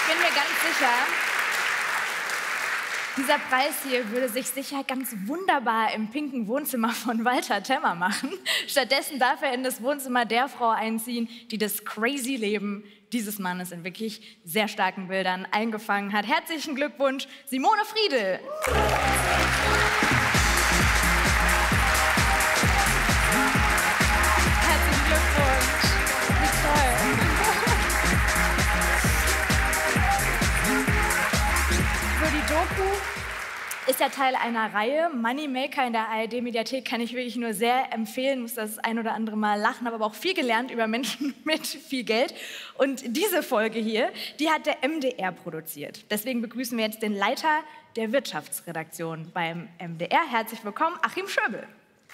Ich bin mir ganz sicher, dieser Preis hier würde sich sicher ganz wunderbar im pinken Wohnzimmer von Walter Temmer machen. Stattdessen darf er in das Wohnzimmer der Frau einziehen, die das crazy Leben dieses Mannes in wirklich sehr starken Bildern eingefangen hat. Herzlichen Glückwunsch, Simone Friedl. Herzlichen Glückwunsch. Wie toll. So, die Doku ist ja Teil einer Reihe. Moneymaker in der ARD-Mediathek kann ich wirklich nur sehr empfehlen. Muss das ein oder andere Mal lachen, habe aber auch viel gelernt über Menschen mit viel Geld. Und diese Folge hier, die hat der MDR produziert. Deswegen begrüßen wir jetzt den Leiter der Wirtschaftsredaktion beim MDR. Herzlich willkommen, Achim Schöbel.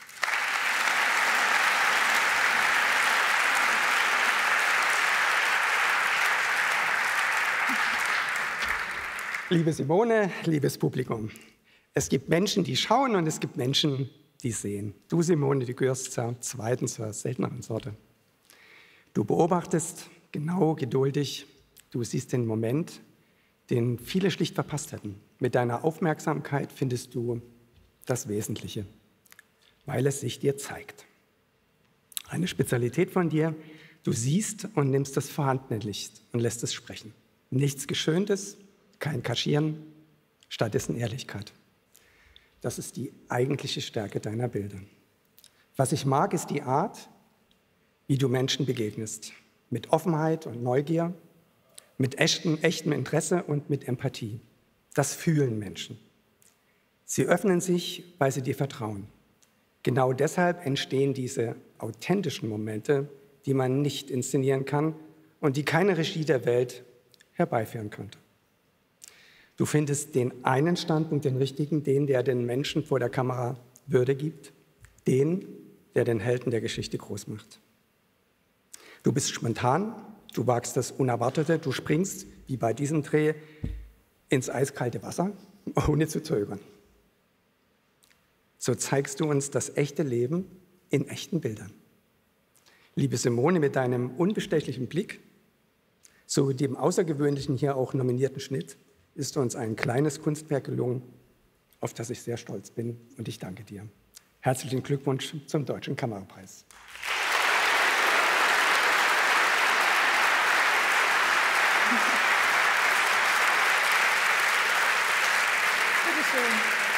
Liebe Simone, liebes Publikum, es gibt Menschen, die schauen und es gibt Menschen, die sehen. Du, Simone, du gehörst zur zweiten, zur selteneren Sorte. Du beobachtest genau, geduldig, du siehst den Moment, den viele schlicht verpasst hätten. Mit deiner Aufmerksamkeit findest du das Wesentliche, weil es sich dir zeigt. Eine Spezialität von dir, du siehst und nimmst das vorhandene Licht und lässt es sprechen. Nichts Geschöntes, kein Kaschieren, stattdessen Ehrlichkeit. Das ist die eigentliche Stärke deiner Bilder. Was ich mag, ist die Art, wie du Menschen begegnest. Mit Offenheit und Neugier, mit echtem Interesse und mit Empathie. Das fühlen Menschen. Sie öffnen sich, weil sie dir vertrauen. Genau deshalb entstehen diese authentischen Momente, die man nicht inszenieren kann und die keine Regie der Welt herbeiführen könnte. Du findest den einen Standpunkt, den richtigen, den, der den Menschen vor der Kamera Würde gibt, den, der den Helden der Geschichte groß macht. Du bist spontan, du wagst das Unerwartete, du springst, wie bei diesem Dreh, ins eiskalte Wasser, ohne zu zögern. So zeigst du uns das echte Leben in echten Bildern. Liebe Simone, mit deinem unbestechlichen Blick, sowie dem außergewöhnlichen hier auch nominierten Schnitt, ist uns ein kleines Kunstwerk gelungen, auf das ich sehr stolz bin, und ich danke dir. Herzlichen Glückwunsch zum Deutschen Kamerapreis. Bitte schön.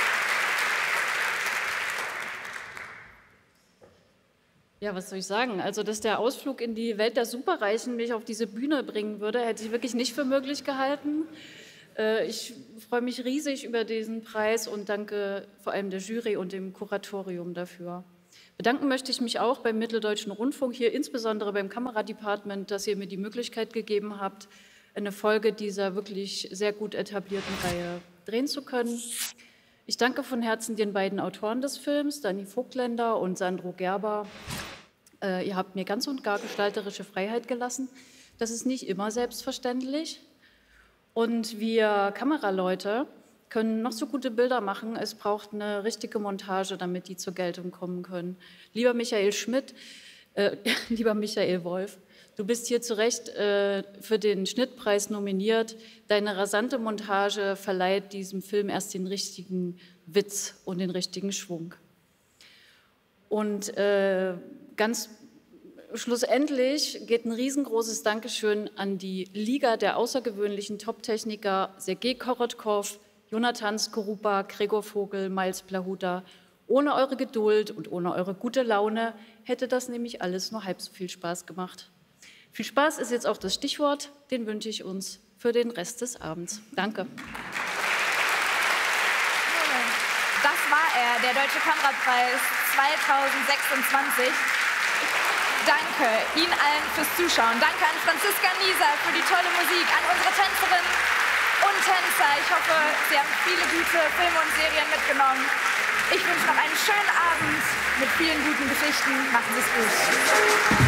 Ja, was soll ich sagen? Also, dass der Ausflug in die Welt der Superreichen mich auf diese Bühne bringen würde, hätte ich wirklich nicht für möglich gehalten. Ich freue mich riesig über diesen Preis und danke vor allem der Jury und dem Kuratorium dafür. Bedanken möchte ich mich auch beim Mitteldeutschen Rundfunk, hier insbesondere beim Kameradepartement, dass ihr mir die Möglichkeit gegeben habt, eine Folge dieser wirklich sehr gut etablierten Reihe drehen zu können. Ich danke von Herzen den beiden Autoren des Films, Dani Vogtländer und Sandro Gerber. Ihr habt mir ganz und gar gestalterische Freiheit gelassen. Das ist nicht immer selbstverständlich. Und wir Kameraleute können noch so gute Bilder machen. Es braucht eine richtige Montage, damit die zur Geltung kommen können. Lieber Michael Schmidt, lieber Michael Wolf, du bist hier zu Recht für den Schnittpreis nominiert. Deine rasante Montage verleiht diesem Film erst den richtigen Witz und den richtigen Schwung. Und ganz schlussendlich geht ein riesengroßes Dankeschön an die Liga der außergewöhnlichen Top-Techniker Sergej Korotkov, Jonathan Skorupa, Gregor Vogel, Miles Plahuta. Ohne eure Geduld und ohne eure gute Laune hätte das nämlich alles nur halb so viel Spaß gemacht. Viel Spaß ist jetzt auch das Stichwort, den wünsche ich uns für den Rest des Abends. Danke. Das war er, der Deutsche Kamerapreis 2026. Danke Ihnen allen fürs Zuschauen. Danke an Franziska Nieser für die tolle Musik, an unsere Tänzerinnen und Tänzer. Ich hoffe, Sie haben viele gute Filme und Serien mitgenommen. Ich wünsche noch einen schönen Abend mit vielen guten Geschichten. Machen Sie es gut.